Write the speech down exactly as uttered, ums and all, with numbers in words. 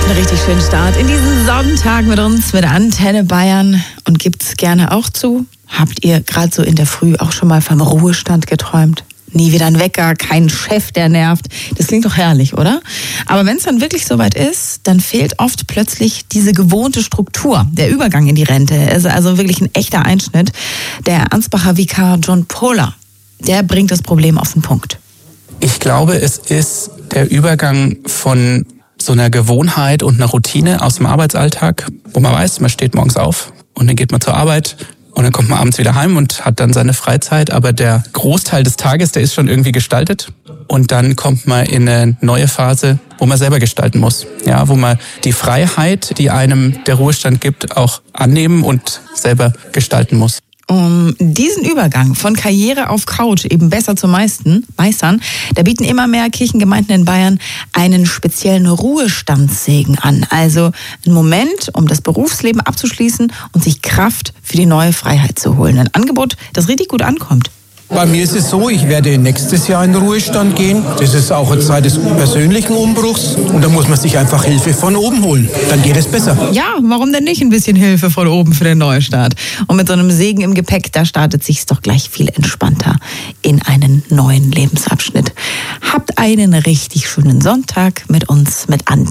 Einen richtig schönen Start in diesen Sonntag mit uns, mit Antenne Bayern. Und gibt's gerne auch zu. Habt ihr gerade so in der Früh auch schon mal vom Ruhestand geträumt? Nie wieder ein Wecker, kein Chef, der nervt. Das klingt doch herrlich, oder? Aber wenn es dann wirklich soweit ist, dann fehlt oft plötzlich diese gewohnte Struktur, der Übergang in die Rente. Es ist also wirklich ein echter Einschnitt. Der Ansbacher Vikar John Poehler, der bringt das Problem auf den Punkt. Ich glaube, es ist der Übergang von so einer Gewohnheit und einer Routine aus dem Arbeitsalltag, wo man weiß, man steht morgens auf und dann geht man zur Arbeit. Und dann kommt man abends wieder heim und hat dann seine Freizeit, aber der Großteil des Tages, der ist schon irgendwie gestaltet. Und dann kommt man in eine neue Phase, wo man selber gestalten muss. Ja, wo man die Freiheit, die einem der Ruhestand gibt, auch annehmen und selber gestalten muss. Um diesen Übergang von Karriere auf Couch eben besser zu meistern, meistern, da bieten immer mehr Kirchengemeinden in Bayern einen speziellen Ruhestandssegen an. Also ein Moment, um das Berufsleben abzuschließen und sich Kraft für die neue Freiheit zu holen. Ein Angebot, das richtig gut ankommt. Bei mir ist es so, ich werde nächstes Jahr in den Ruhestand gehen. Das ist auch eine Zeit des persönlichen Umbruchs. Und da muss man sich einfach Hilfe von oben holen. Dann geht es besser. Ja, warum denn nicht ein bisschen Hilfe von oben für den Neustart? Und mit so einem Segen im Gepäck, da startet sich's doch gleich viel entspannter in einen neuen Lebensabschnitt. Habt einen richtig schönen Sonntag mit uns, mit Antenne.